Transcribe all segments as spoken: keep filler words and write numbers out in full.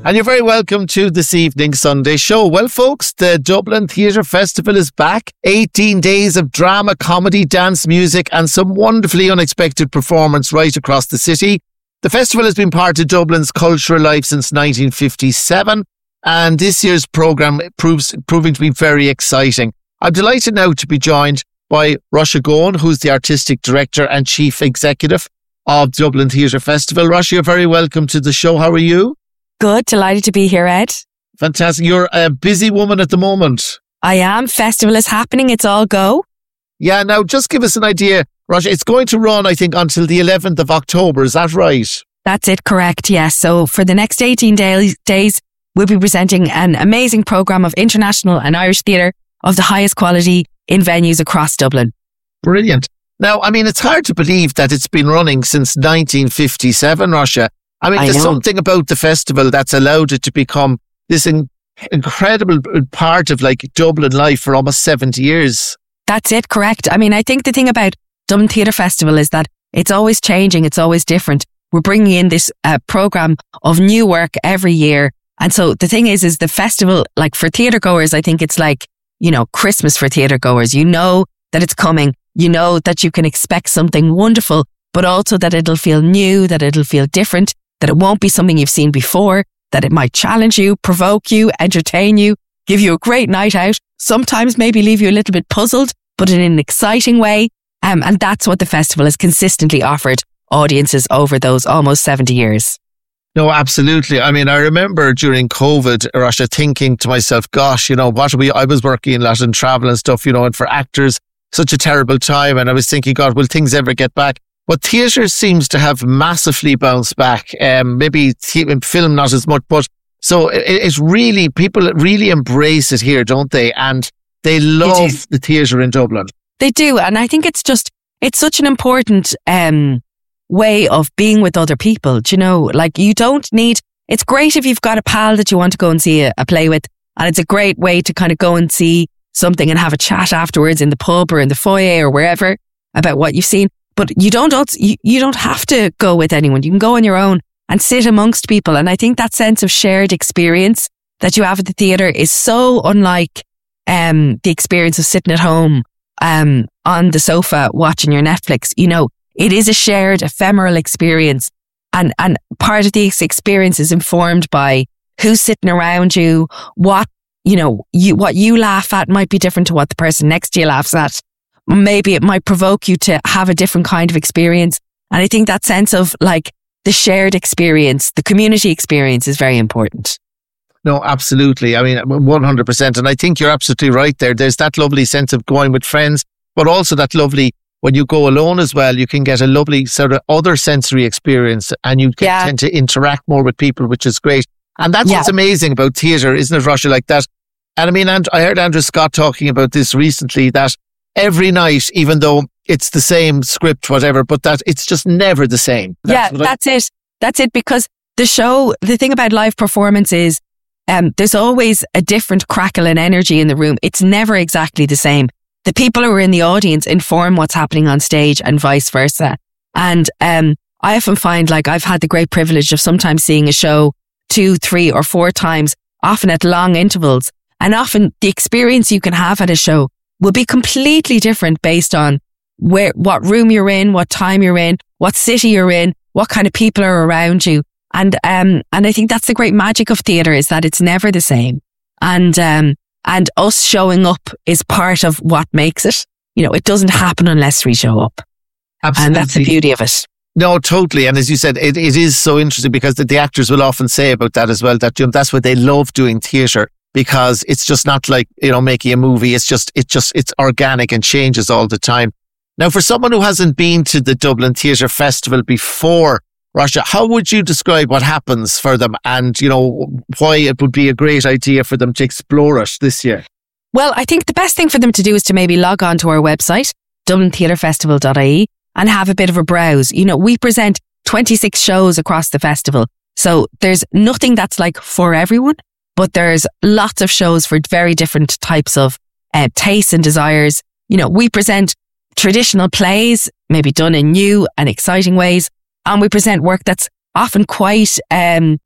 And you're very welcome to this evening Sunday show. Well, folks, the Dublin Theatre Festival is back. eighteen days of drama, comedy, dance, music, and some wonderfully unexpected performance right across the city. The festival has been part of Dublin's cultural life since nineteen fifty-seven, and this year's programme proves proving to be very exciting. I'm delighted now to be joined by Roisha Gohan, who's the Artistic Director and Chief Executive of Dublin Theatre Festival. Roisha, you're very welcome to the show. How are you? Good. Delighted to be here, Ed. Fantastic. You're a busy woman at the moment. I am. Festival is happening. It's all go. Yeah. Now, just give us an idea, Roisha. It's going to run, I think, until the eleventh of October. Is that right? That's it. Correct. Yes. So for the next eighteen days, days, we'll be presenting an amazing programme of international and Irish theatre of the highest quality in venues across Dublin. Brilliant. Now, I mean, it's hard to believe that it's been running since nineteen fifty-seven, Roisha. I mean, I there's know. something about the festival that's allowed it to become this in- incredible part of like Dublin life for almost seventy years. That's it. Correct. I mean, I think the thing about Dublin Theatre Festival is that it's always changing. It's always different. We're bringing in this uh, programme of new work every year. And so the thing is, is the festival, like for theatre goers, I think it's like, you know, Christmas for theatre goers. You know that it's coming. You know that you can expect something wonderful, but also that it'll feel new, that it'll feel different, that it won't be something you've seen before, that it might challenge you, provoke you, entertain you, give you a great night out, sometimes maybe leave you a little bit puzzled, but in an exciting way. Um, and that's what the festival has consistently offered audiences over those almost seventy years. No, absolutely. I mean, I remember during COVID, Roisha, thinking to myself, gosh, you know, what are we, I was working a lot in travel and stuff, you know, and for actors, such a terrible time. And I was thinking, God, will things ever get back? But theatre seems to have massively bounced back. Um, maybe th- film not as much, but so it, it's really, people really embrace it here, don't they? And they love the theatre in Dublin. They do. And I think it's just, it's such an important um, way of being with other people. Do you know, like you don't need, it's great if you've got a pal that you want to go and see a, a play with. And it's a great way to kind of go and see something and have a chat afterwards in the pub or in the foyer or wherever about what you've seen. But you don't also, you, you don't have to go with anyone. You can go on your own and sit amongst people. And I think that sense of shared experience that you have at the theatre is so unlike um, the experience of sitting at home um, on the sofa watching your Netflix. You know, it is a shared ephemeral experience. And, and part of the experience is informed by who's sitting around you, what, you know, you, what you laugh at might be different to what the person next to you laughs at. Maybe it might provoke you to have a different kind of experience. And I think that sense of like the shared experience, the community experience is very important. No, absolutely. I mean, one hundred percent. And I think you're absolutely right there. There's that lovely sense of going with friends, but also that lovely, when you go alone as well, you can get a lovely sort of other sensory experience and you can Yeah. tend to interact more with people, which is great. And that's Yeah. what's amazing about theatre, isn't it, Roisha, like that? And I mean, and I heard Andrew Scott talking about this recently, that every night, even though it's the same script, whatever, but that it's just never the same. That's yeah, what I- that's it. That's it. Because the show, the thing about live performance is um, there's always a different crackle and energy in the room. It's never exactly the same. The people who are in the audience inform what's happening on stage and vice versa. And um, I often find like I've had the great privilege of sometimes seeing a show two, three or four times, often at long intervals. And often the experience you can have at a show will be completely different based on where, what room you're in, what time you're in, what city you're in, what kind of people are around you. And, um, and I think that's the great magic of theatre, is that it's never the same. And, um, and us showing up is part of what makes it. You know, it doesn't happen unless we show up. Absolutely. And that's the beauty of it. No, totally. And as you said, it, it is so interesting because the, the actors will often say about that as well, that you know, that's what they love doing theatre, because it's just not like, you know, making a movie. It's just, it just, it's organic and changes all the time. Now, for someone who hasn't been to the Dublin Theatre Festival before, Roisha, how would you describe what happens for them and, you know, why it would be a great idea for them to explore it this year? Well, I think the best thing for them to do is to maybe log on to our website, dublin theatre festival dot I E, and have a bit of a browse. You know, we present twenty-six shows across the festival. So there's nothing that's like for everyone, but there's lots of shows for very different types of uh, tastes and desires. You know, we present traditional plays, maybe done in new and exciting ways. And we present work that's often quite um,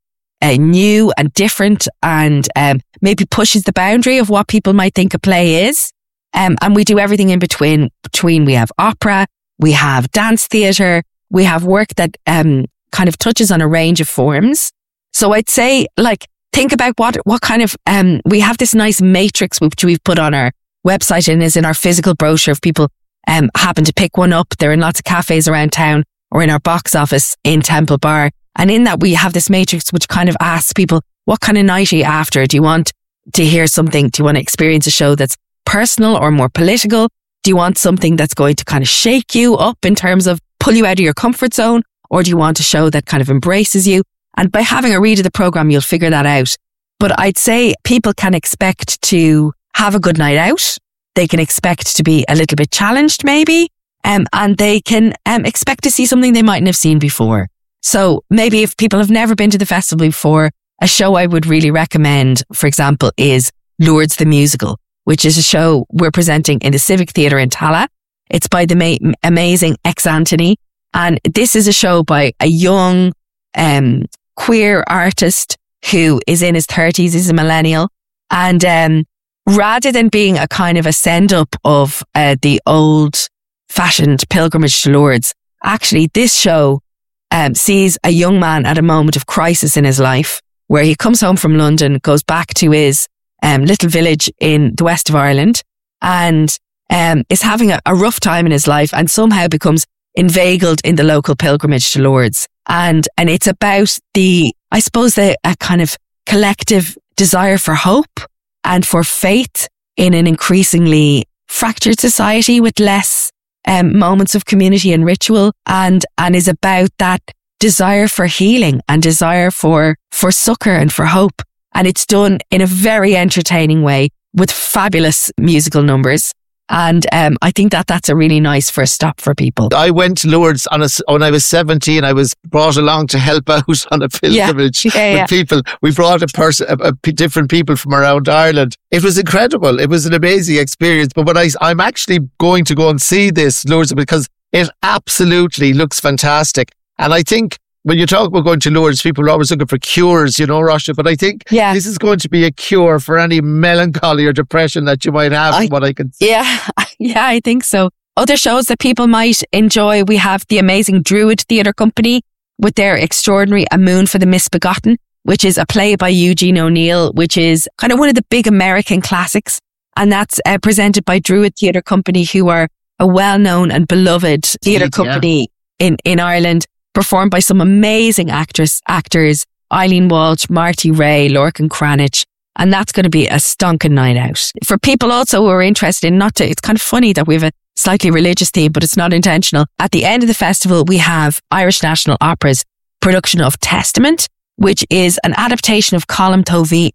uh, new and different, and um, maybe pushes the boundary of what people might think a play is. Um, and we do everything in between. Between we have opera, we have dance theatre, we have work that um, kind of touches on a range of forms. So I'd say, like, think about what what kind of um, we have this nice matrix which we've put on our website and is in our physical brochure. If people um, happen to pick one up, they're in lots of cafes around town or in our box office in Temple Bar. And in that, we have this matrix which kind of asks people, what kind of night are you after? Do you want to hear something? Do you want to experience a show that's personal or more political? Do you want something that's going to kind of shake you up in terms of pull you out of your comfort zone? Or do you want a show that kind of embraces you? And by having a read of the program, you'll figure that out. But I'd say people can expect to have a good night out. They can expect to be a little bit challenged maybe. Um, and they can um, expect to see something they mightn't have seen before. So maybe if people have never been to the festival before, a show I would really recommend, for example, is Lourdes the Musical, which is a show we're presenting in the Civic Theatre in Tallaght. It's by the ma- amazing Ex Antony. And this is a show by a young um, queer artist who is in his thirties, he's a millennial. And um, rather than being a kind of a send-up of uh, the old-fashioned pilgrimage to Lourdes, actually this show um, sees a young man at a moment of crisis in his life where he comes home from London, goes back to his um, little village in the west of Ireland and um, is having a, a rough time in his life and somehow becomes inveigled in the local pilgrimage to Lourdes. And and it's about the, I suppose, the a kind of collective desire for hope and for faith in an increasingly fractured society with less um, moments of community and ritual, and and is about that desire for healing and desire for for succor and for hope. And it's done in a very entertaining way with fabulous musical numbers. And um, I think that that's a really nice first stop for people. I went to Lourdes on a, when I was seventeen. I was brought along to help out on a pilgrimage yeah, yeah, with yeah. people. We brought a person, a, a, different people from around Ireland. It was incredible. It was an amazing experience. But when I, I'm actually going to go and see this Lourdes because it absolutely looks fantastic. And I think when you talk about going to Lourdes, people are always looking for cures, you know, Rasha. But I think yeah. this is going to be a cure for any melancholy or depression that you might have, I, from what I can see. Yeah, yeah, I think so. Other shows that people might enjoy, we have the amazing Druid Theatre Company with their extraordinary A Moon for the Misbegotten, which is a play by Eugene O'Neill, which is kind of one of the big American classics. And that's uh, presented by Druid Theatre Company, who are a well-known and beloved theatre company yeah. in, in Ireland. Performed by some amazing actress, actors, Eileen Walsh, Marty Ray, Lorcan Cranich. And that's going to be a stonking night out. For people also who are interested in not to, it's kind of funny that we have a slightly religious theme, but it's not intentional. At the end of the festival, we have Irish National Opera's production of Testament, which is an adaptation of Colm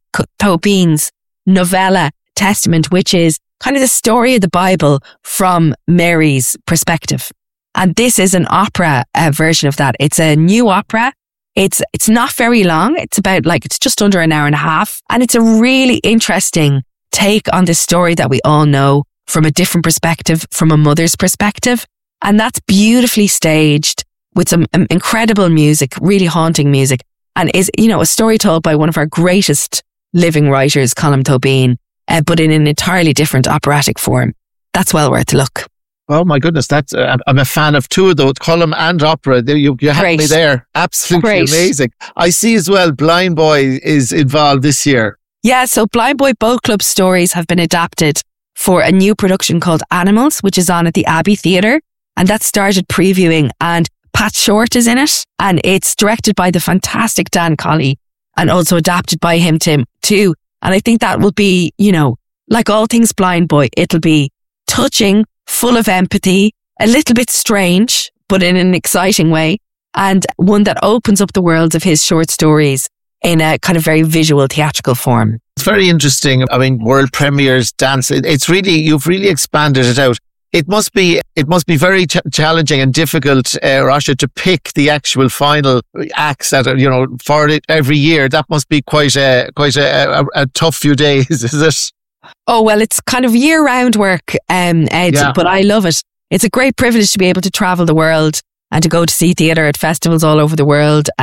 Tóibín's novella Testament, which is kind of the story of the Bible from Mary's perspective. And this is an opera uh, version of that. It's a new opera. It's it's not very long. It's about like, it's just under an hour and a half. And it's a really interesting take on this story that we all know from a different perspective, from a mother's perspective. And that's beautifully staged with some um, incredible music, really haunting music. And is, you know, a story told by one of our greatest living writers, Colm Tóibín, uh, but in an entirely different operatic form. That's well worth a look. Oh my goodness, that's uh, I'm a fan of two of those, Colm and opera. You you had me there. Absolutely Great. Amazing. I see as well Blind Boy is involved this year. Yeah, so Blind Boy Boat Club stories have been adapted for a new production called Animals, which is on at the Abbey Theatre. And that started previewing, and Pat Short is in it. And it's directed by the fantastic Dan Colley and also adapted by him Tim too. And I think that will be, you know, like all things Blind Boy, it'll be touching, full of empathy, a little bit strange, but in an exciting way, and one that opens up the world of his short stories in a kind of very visual theatrical form. It's very interesting. I mean, world premieres, dance. It's really, you've really expanded it out. It must be, it must be very ch- challenging and difficult, uh, Rasha, to pick the actual final acts that are, you know, for it every year. That must be quite a, quite a, a, a tough few days, is it? Oh, well, it's kind of year-round work, um, Ed, yeah. but I love it. It's a great privilege to be able to travel the world and to go to see theatre at festivals all over the world and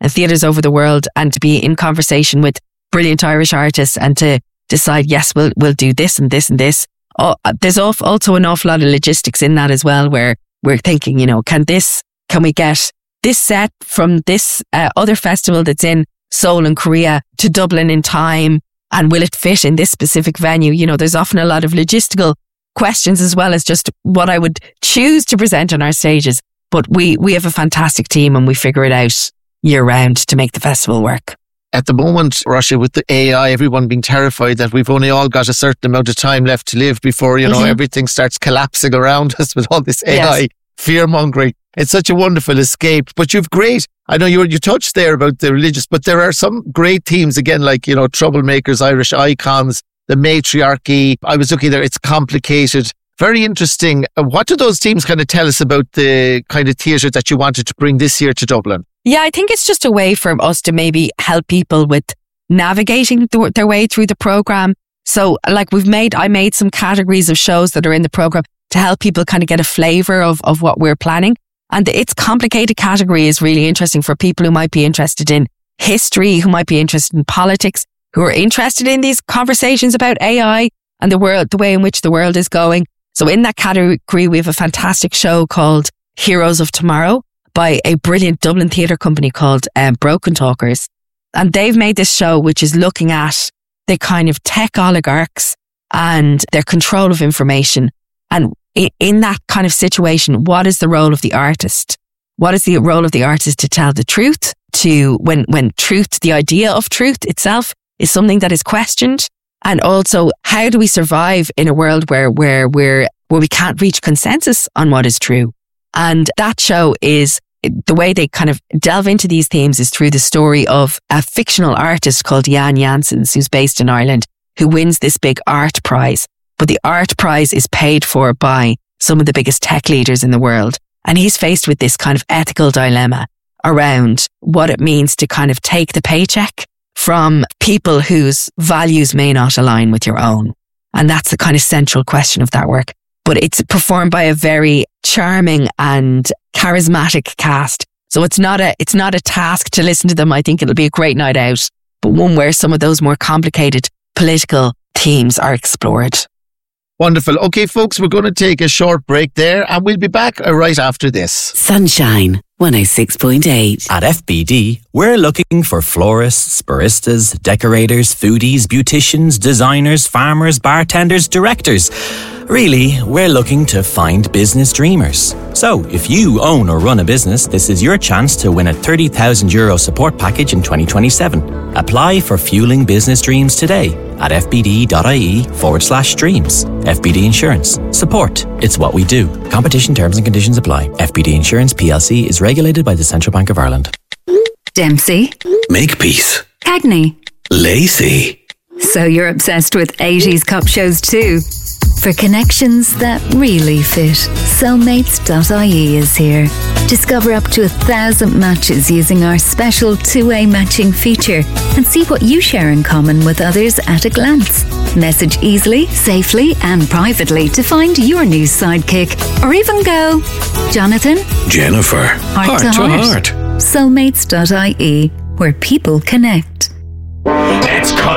and theatres over the world, and to be in conversation with brilliant Irish artists and to decide, yes, we'll, we'll do this and this and this. Oh, there's also an awful lot of logistics in that as well, where we're thinking, you know, can this, can we get this set from this uh, other festival that's in Seoul in Korea to Dublin in time? And will it fit in this specific venue? You know, there's often a lot of logistical questions as well as just what I would choose to present on our stages. But we, we have a fantastic team and we figure it out year round to make the festival work. At the moment, Russia, with the A I, everyone being terrified that we've only all got a certain amount of time left to live before, you know, mm-hmm. everything starts collapsing around us with all this A I yes. fear-mongering. It's such a wonderful escape. But you've great, I know you you touched there about the religious, but there are some great themes again, like, you know, Troublemakers, Irish Icons, the matriarchy. I was looking there, it's complicated. Very interesting. What do those teams kind of tell us about the kind of theatre that you wanted to bring this year to Dublin? Yeah, I think it's just a way for us to maybe help people with navigating th- their way through the programme. So like we've made, I made some categories of shows that are in the programme to help people kind of get a flavour of, of what we're planning. And its complicated category is really interesting for people who might be interested in history, who might be interested in politics, who are interested in these conversations about A I and the world, the way in which the world is going. So in that category, we have a fantastic show called Heroes of Tomorrow by a brilliant Dublin theatre company called um, Broken Talkers. And they've made this show which is looking at the kind of tech oligarchs and their control of information. And in that kind of situation, what is the role of the artist? What is the role of the artist to tell the truth? To when, when truth, the idea of truth itself is something that is questioned. And also, how do we survive in a world where, where we're, where we can't reach consensus on what is true? And that show is, the way they kind of delve into these themes is through the story of a fictional artist called Jan Janssens, who's based in Ireland, who wins this big art prize. But the art prize is paid for by some of the biggest tech leaders in the world. And he's faced with this kind of ethical dilemma around what it means to kind of take the paycheck from people whose values may not align with your own. And that's the kind of central question of that work. But it's performed by a very charming and charismatic cast. So it's not a, it's not a task to listen to them. I think it'll be a great night out, but one where some of those more complicated political themes are explored. Wonderful. Okay, folks, we're going to take a short break there and we'll be back right after this. Sunshine one oh six point eight. At F B D, we're looking for florists, baristas, decorators, foodies, beauticians, designers, farmers, bartenders, directors. Really, we're looking to find business dreamers. So, if you own or run a business, this is your chance to win a thirty thousand euro support package in twenty twenty-seven. Apply for Fueling Business Dreams today at fbd.ie forward slash dreams. F B D Insurance. Support. It's what we do. Competition terms and conditions apply. F B D Insurance P L C is regulated by the Central Bank of Ireland. Dempsey. Makepeace. Cagney. Lacey. So you're obsessed with eighties cop shows too? For connections that really fit, cellmates dot I E is here. Discover up to a thousand matches using our special two-way matching feature and see what you share in common with others at a glance. Message easily, safely and privately to find your new sidekick, or even go, Jonathan, Jennifer, heart, heart to heart. heart. cellmates dot I E, where people connect.